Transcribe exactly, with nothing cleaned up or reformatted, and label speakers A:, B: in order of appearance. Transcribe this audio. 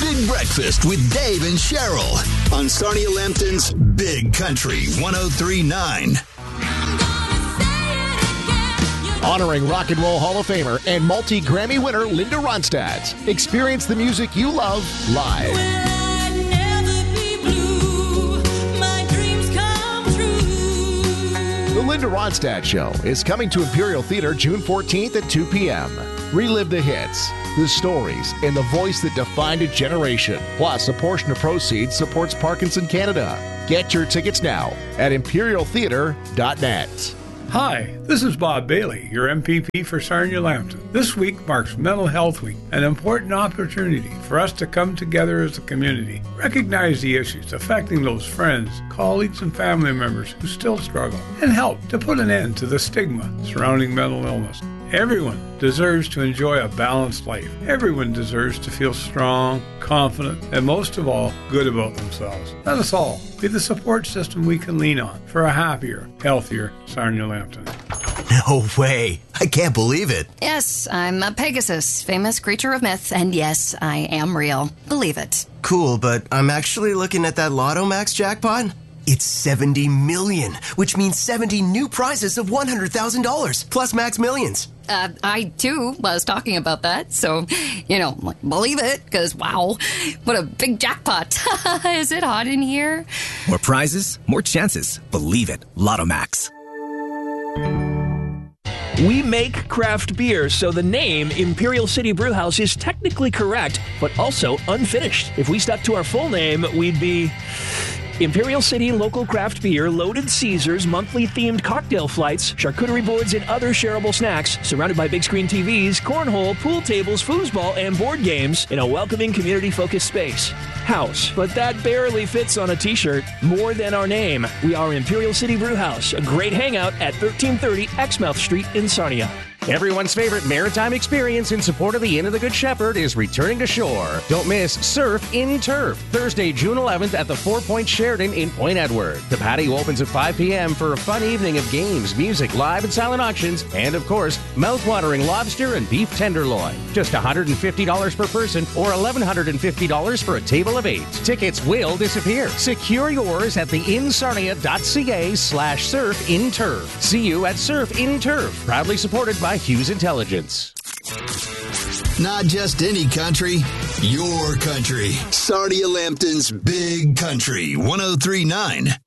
A: Big Breakfast with Dave and Cheryl on Sarnia Lambton's Big Country one oh three point nine.
B: Honoring Rock and Roll Hall of Famer and multi-Grammy winner Linda Ronstadt. Experience the music you love live. The Linda Ronstadt Show is coming to Imperial Theater June fourteenth at two p.m. Relive the hits, the stories, and the voice that defined a generation. Plus, a portion of proceeds supports Parkinson Canada. Get your tickets now at imperial theater dot net.
C: Hi, this is Bob Bailey, your M P P for Sarnia Lambton. This week marks Mental Health Week, an important opportunity for us to come together as a community, recognize the issues affecting those friends, colleagues, and family members who still struggle, and help to put an end to the stigma surrounding mental illness. Everyone deserves to enjoy a balanced life. Everyone deserves to feel strong, confident, and most of all, good about themselves. Let us all be the support system we can lean on for a happier, healthier Sarnia Lambton.
A: No way. I can't believe it.
D: Yes, I'm a Pegasus, famous creature of myth, and yes, I am real. Believe it.
E: Cool, but I'm actually looking at that Lotto Max jackpot. It's seventy million, which means seventy new prizes of one hundred thousand dollars, plus Max Millions.
D: Uh, I, too, was talking about that, so, you know, like, believe it, because, wow, what a big jackpot. Is it hot in here?
F: More prizes, more chances. Believe it. Lotto Max.
G: We make craft beer, so the name Imperial City Brewhouse is technically correct, but also unfinished. If we stuck to our full name, we'd be Imperial City Local Craft Beer, Loaded Caesars, monthly themed cocktail flights, charcuterie boards, and other shareable snacks, surrounded by big screen T Vs, cornhole, pool tables, foosball, and board games in a welcoming community-focused space. House, but that barely fits on a t-shirt. More than our name. We are Imperial City Brewhouse, a great hangout at thirteen thirty Exmouth Street in Sarnia.
H: Everyone's favorite maritime experience in support of the Inn of the Good Shepherd is returning to shore. Don't miss Surf in Turf, Thursday, June eleventh at the Four Points Sheraton in Point Edward. The patio opens at five p.m. for a fun evening of games, music, live and silent auctions, and of course, mouth-watering lobster and beef tenderloin. Just one hundred fifty dollars per person or one thousand one hundred fifty dollars for a table of eight. Tickets will disappear. Secure yours at the insarnia.ca slash surf in turf. See you at Surf in Turf, proudly supported by Hughes Intelligence.
A: Not just any country, your country. Sarnia Lambton's Big Country one oh three point nine.